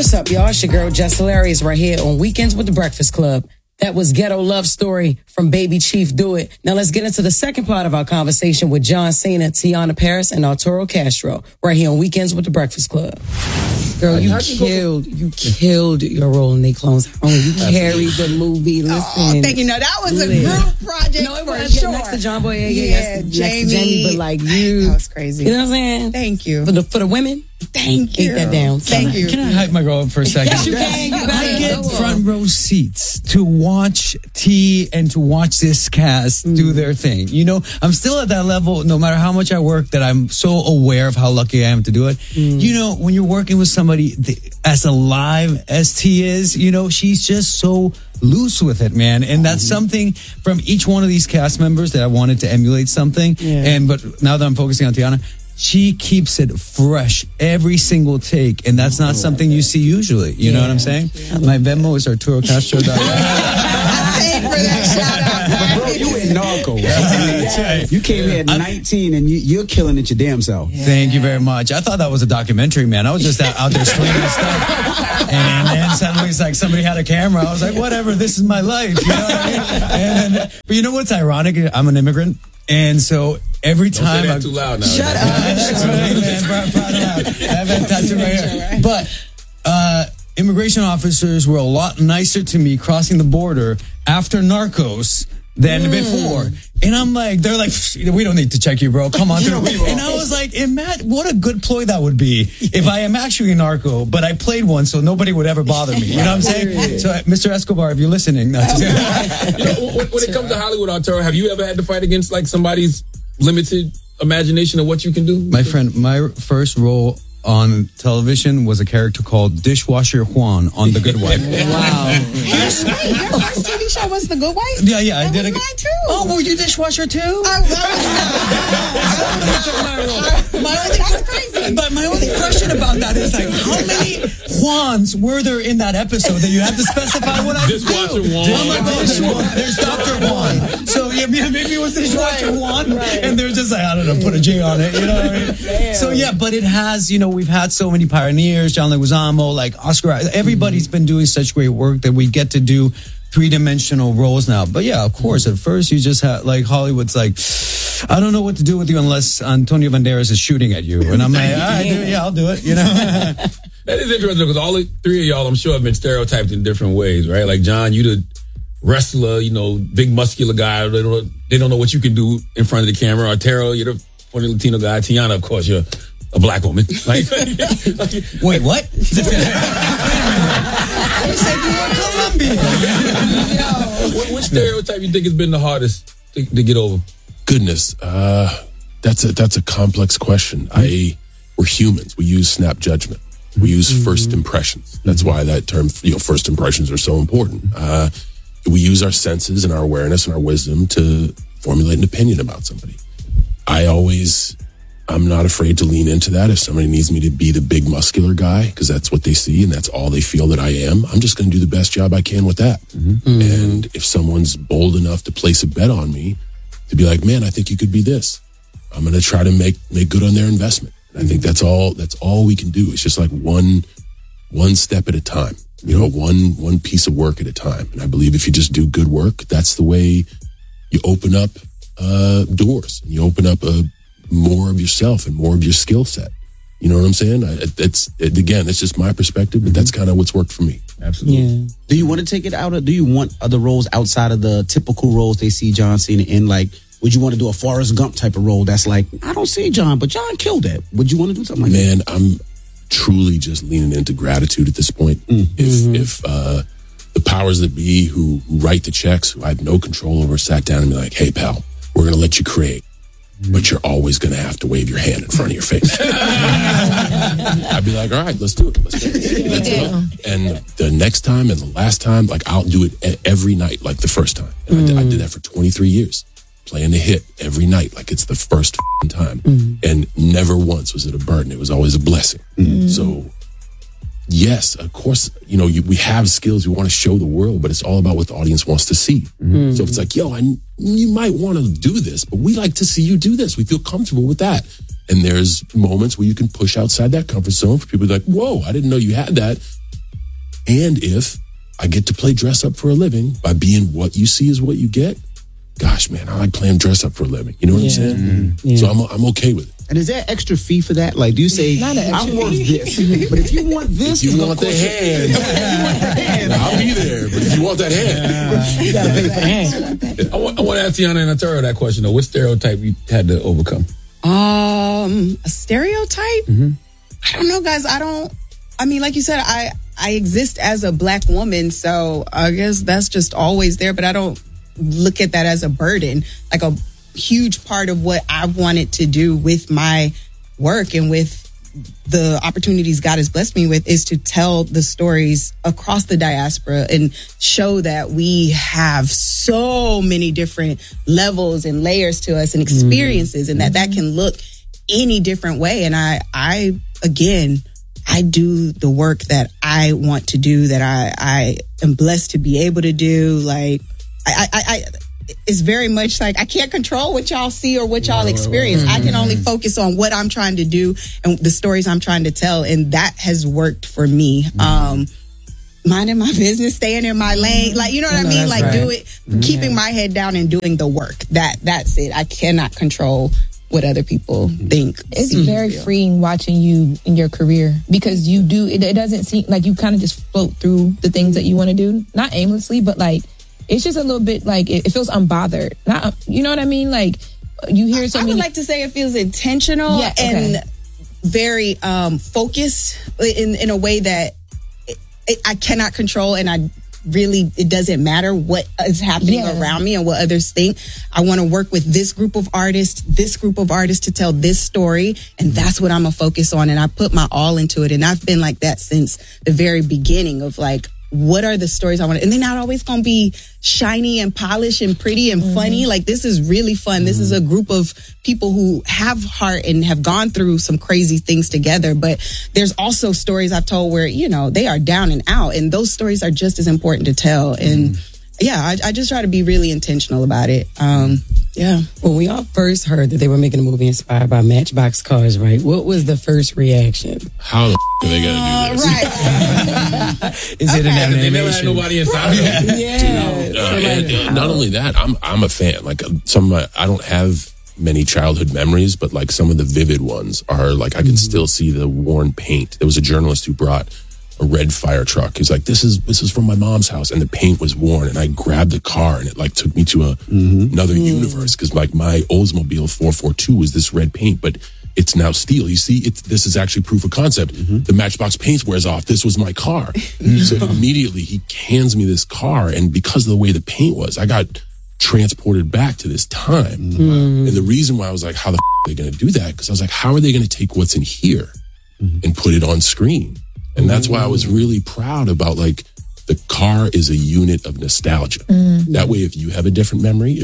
What's up, y'all? It's your girl, Jess Hilarious, right here on Weekends with the Breakfast Club. That was Ghetto Love Story from Baby Chief Do It. Now let's get into the second part of our conversation with John Cena, Tiana Paris, and Arturo Castro, right here on Weekends with the Breakfast Club. Girl, you killed your role in They Clones Home. You carried the movie. Listen. Oh, thank you. No, that was a group project. No, it was sure. next to John Boy. Yeah, Jamie. But like you. That was crazy. You know what I'm saying? Thank you. For the women? Thank you. Get that down. Thank you. Can I hype my girl up for a second? Yes, you can. I get front row seats to watch T and to watch this cast do their thing. You know, I'm still at that level, no matter how much I work, that I'm so aware of how lucky I am to do it. You know, when you're working with somebody as alive as T is, you know, she's just so loose with it, man. And that's something from each one of these cast members that I wanted to emulate something. Yeah. But now that I'm focusing on Tiana, she keeps it fresh every single take, and that's not something you see usually. You know what I'm saying? Yeah. My Venmo is Arturo Castro. I paid for that shout out. Bro, you in Narco. Right? You came here at 19 and you're killing it your damn self. Yeah. Thank you very much. I thought that was a documentary, man. I was just out there swinging stuff. And then suddenly it's like somebody had a camera. I was like, whatever, this is my life. You know what I mean? But you know what's ironic? I'm an immigrant. And so every time Don't say that too loud now. Shut up. I have a tattoo right here. But immigration officers were a lot nicer to me crossing the border after Narcos than before. And I'm like, they're like, we don't need to check you, bro. Come on through. And I was like, imagine what a good ploy that would be if I am actually a narco, but I played one so nobody would ever bother me. You know what I'm saying? So, Mr. Escobar, if you're listening, when it comes to Hollywood, Arturo, have you ever had to fight against like somebody's limited imagination of what you can do? My friend, my first role on television was a character called Dishwasher Juan on The Good Wife. Wow. Your first TV show was The Good Wife? Yeah, I that did. Was mine too. Oh, were you dishwasher too? That's crazy. But my only question about that is like, how many Juans were there in that episode that you have to specify what I do? Dishwasher Juan. Oh my gosh, there's Dr. Juan. So yeah, maybe it was Dishwasher Juan, and they're just like, I don't know, put a J on it, you know what I mean? Damn. So yeah, but it has, you know, we've had so many pioneers, John Leguizamo, like Oscar. Everybody's been doing such great work that we get to do three-dimensional roles now. But yeah, of course, at first you just have, like, Hollywood's like, I don't know what to do with you unless Antonio Banderas is shooting at you. And I'm like, all right, I'll do it, you know? That is interesting because all three of y'all, I'm sure, have been stereotyped in different ways, right? Like, John, you the wrestler, you know, big muscular guy. They don't know what you can do in front of the camera. Arturo, you're the funny Latino guy. Tiana, of course, you're a black woman. Like, wait, what? You said you were Colombian. What stereotype you think has been the hardest to get over? Goodness, that's a complex question. We're humans. We use snap judgment. We use first impressions. That's why that term, first impressions are so important. We use our senses and our awareness and our wisdom to formulate an opinion about somebody. I'm not afraid to lean into that. If somebody needs me to be the big muscular guy, because that's what they see and that's all they feel that I am, I'm just going to do the best job I can with that. And if someone's bold enough to place a bet on me, to be like, man, I think you could be this, I'm going to try to make good on their investment. And I think that's all we can do. It's just like one step at a time, one piece of work at a time. And I believe if you just do good work, that's the way you open up doors. And you open up more of yourself and more of your skill set. You know what I'm saying? It's just my perspective, but that's kind of what's worked for me. Absolutely. Yeah. Do you want to take it out do you want other roles outside of the typical roles they see John Cena in? Like, would you want to do a Forrest Gump type of role that's like, I don't see John, but John killed it. Would you want to do something like that? Man, I'm truly just leaning into gratitude at this point. If the powers that be who write the checks, who I have no control over, sat down and be like, hey, pal, we're going to let you create, but you're always going to have to wave your hand in front of your face. I'd be like, all right, let's do it. Let's go. And the next time and the last time, like, I'll do it every night, like the first time. And I did that for 23 years, playing the hit every night, like it's the first time. And never once was it a burden. It was always a blessing. So, yes, of course, we have skills we want to show the world, but it's all about what the audience wants to see. So if it's like, you might want to do this, but we like to see you do this. We feel comfortable with that. And there's moments where you can push outside that comfort zone for people to be like, whoa, I didn't know you had that. And if I get to play dress up for a living by being what you see is what you get, gosh, man, I like playing dress up for a living. You know what I'm saying? Mm-hmm. Yeah. So I'm okay with it. And is there extra fee for that? Like, do you say, I'm worth this, but if you want this, If you it's want gonna the cost hand, I'll be there. But if you want that hand, You gotta pay for hand. I want to ask Tiana and Arturo that question though. What stereotype you had to overcome? A stereotype? I don't know, guys. I mean, like you said, I exist as a black woman, so I guess that's just always there, but I don't look at that as a burden. Like a huge part of what I wanted to do with my work and with the opportunities God has blessed me with is to tell the stories across the diaspora and show that we have so many different levels and layers to us and experiences and that can look any different way. And I do the work that I want to do, that I am blessed to be able to do. Like, it's very much like I can't control what y'all see or what y'all experience. I can only focus on what I'm trying to do and the stories I'm trying to tell. And that has worked for me. Minding my business, staying in my lane. Like, you know what I mean? Like, keeping my head down and doing the work. That's it. I cannot control what other people think. It's very freeing watching you in your career because you do, it doesn't seem like you kind of just float through the things that you want to do. Not aimlessly, but like, it's just a little bit like, it feels unbothered. Not, you know what I mean? Like, you hear something. I would like to say it feels intentional and very focused in a way that I cannot control, and it doesn't matter what is happening around me and what others think. I want to work with this group of artists to tell this story, and that's what I'm gonna focus on. And I put my all into it, and I've been like that since the very beginning of like, what are the stories I want? And they're not always going to be shiny and polished and pretty and funny. Like, this is really fun. This is a group of people who have heart and have gone through some crazy things together. But there's also stories I've told where, you know, they are down and out. And those stories are just as important to tell. And I just try to be really intentional about it. When we all first heard that they were making a movie inspired by Matchbox cars, right? What was the first reaction? how the are they gonna do this? Right. Is it an animation? They never had nobody inside of them. And not only that, I'm a fan. Like I don't have many childhood memories, but like some of the vivid ones are like I can still see the worn paint. There was a journalist who brought a red fire truck. He's like, this is from my mom's house, and the paint was worn. And I grabbed the car, and it like took me to another universe because like my Oldsmobile 442 was this red paint, but it's now steel. You see, this is actually proof of concept. The Matchbox paint wears off. This was my car. So immediately he hands me this car, and because of the way the paint was, I got transported back to this time. And the reason why I was like, how the are they going to do that? Because I was like, how are they going to take what's in here and put it on screen? And that's why I was really proud about like the car is a unit of nostalgia. That way, if you have a different memory,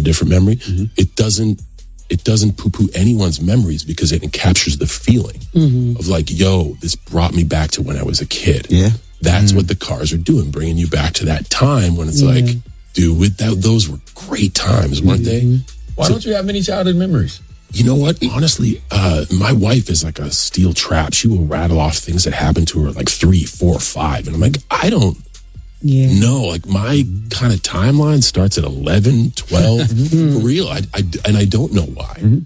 it doesn't poo-poo anyone's memories because it captures the feeling of like, yo, this brought me back to when I was a kid. Yeah. That's what the cars are doing, bringing you back to that time when it's like, dude, those were great times, weren't they? Why don't you have many childhood memories? You know what? Honestly, my wife is like a steel trap. She will rattle off things that happened to her at like 3, 4, 5. And I'm like, I don't know. Like my kind of timeline starts at 11, 12. For real. I don't know why.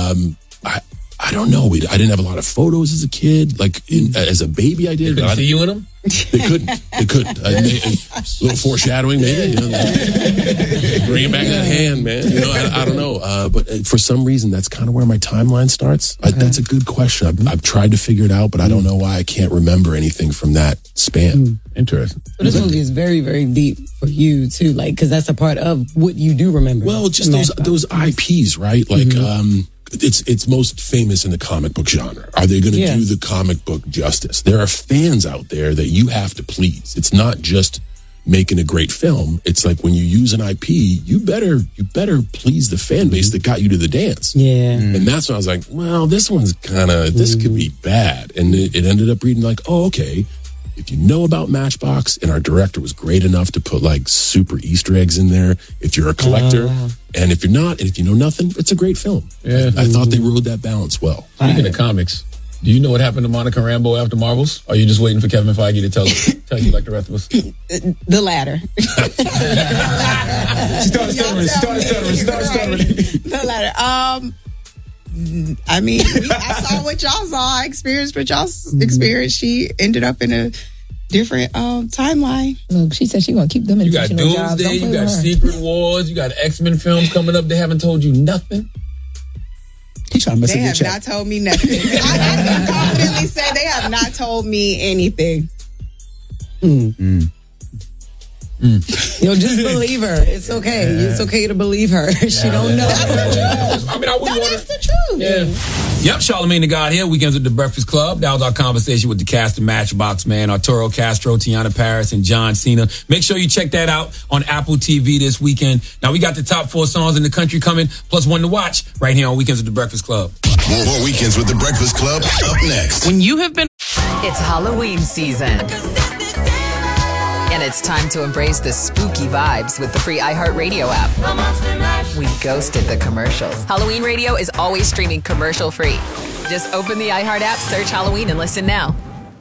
I don't know. I didn't have a lot of photos as a kid. Like as a baby, I did. Couldn't see you in them? They couldn't. A little foreshadowing, maybe. You know, bringing back that hand, man. You know, I don't know. But for some reason, that's kind of where my timeline starts. That's a good question. I've tried to figure it out, but I don't know why I can't remember anything from that span. Interesting. So this movie is very, very deep for you too, like because that's a part of what you do remember. Well, just those IPs, right? Like, it's most famous in the comic book genre. Are they going to do the comic book justice? There are fans out there that you have to please. It's not just making a great film. It's like when you use an IP, you better please the fan base that got you to the dance. Yeah. And that's when I was like, well, this one's this could be bad. And it ended up reading like, oh, okay. If you know about Matchbox, and our director was great enough to put like super Easter eggs in there, if you're a collector, and if you're not, and if you know nothing, it's a great film. Yeah. I thought they rode that balance well. Speaking of comics, Do you know what happened to Monica Rambeau after Marbles? Or are you just waiting for Kevin Feige to tell you like the rest of us? The latter. She started stuttering. The latter. I mean, I saw what y'all saw. I experienced what y'all experienced. She ended up in a different timeline. Look, she said she gonna keep them in You got Doomsday, you got Secret Wars, you got X-Men films coming up. They haven't told you nothing. He trying to mess They up your have check. not told me nothing. I can confidently say they have not told me anything. Yo, just believe her. It's okay. It's okay to believe her. She don't know. I mean, I wouldn't want That's to. the truth. Yeah. Yep, Charlamagne the God here. Weekends with the Breakfast Club. That was our conversation with the cast of Matchbox, man. Arturo Castro, Tiana Paris, and John Cena. Make sure you check that out on Apple TV this weekend. Now, we got the top 4 songs in the country coming, plus one to watch right here on Weekends with the Breakfast Club. More Weekends with the Breakfast Club up next. When you have been... It's Halloween season. And it's time to embrace the spooky vibes with the free iHeartRadio app. We ghosted the commercials. Halloween Radio is always streaming commercial free. Just open the iHeart app, search Halloween, and listen now.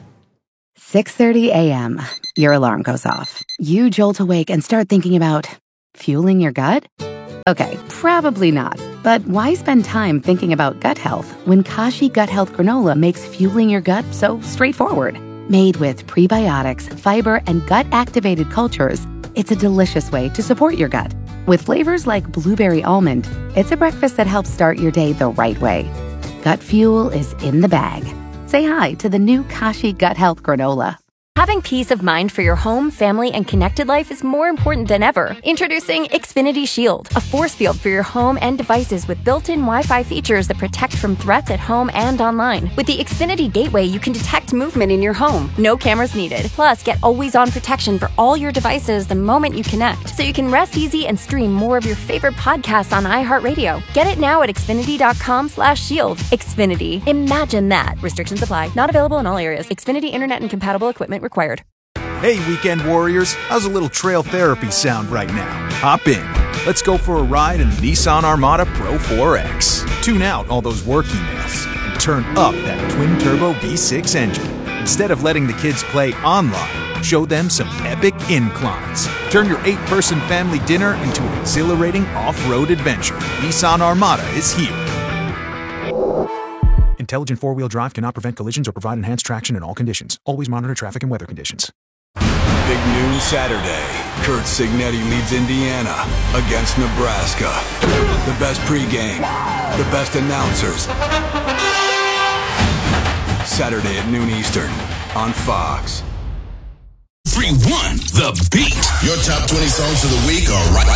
6:30 a.m. Your alarm goes off. You jolt awake and start thinking about fueling your gut? Okay, probably not. But why spend time thinking about gut health when Kashi Gut Health Granola makes fueling your gut so straightforward? Made with prebiotics, fiber, and gut-activated cultures, it's a delicious way to support your gut. With flavors like blueberry almond, it's a breakfast that helps start your day the right way. Gut fuel is in the bag. Say hi to the new Kashi Gut Health Granola. Having peace of mind for your home, family, and connected life is more important than ever. Introducing Xfinity Shield, a force field for your home and devices with built-in Wi-Fi features that protect from threats at home and online. With the Xfinity Gateway, you can detect movement in your home. No cameras needed. Plus, get always-on protection for all your devices the moment you connect, so you can rest easy and stream more of your favorite podcasts on iHeartRadio. Get it now at Xfinity.com/shield. Xfinity. Imagine that. Restrictions apply. Not available in all areas. Xfinity Internet and compatible equipment required. Hey, weekend warriors, how's a little trail therapy sound right now? Hop in. Let's go for a ride in the Nissan Armada Pro 4X. Tune out all those work emails and turn up that twin-turbo V6 engine. Instead of letting the kids play online, show them some epic inclines. Turn your 8-person family dinner into an exhilarating off-road adventure. Nissan Armada is here. Intelligent four-wheel drive cannot prevent collisions or provide enhanced traction in all conditions. Always monitor traffic and weather conditions. Big noon Saturday. Kurt Signetti leads Indiana against Nebraska. The best pregame, the best announcers. Saturday at noon Eastern on Fox. 3-1, The Beat. Your top 20 songs of the week are right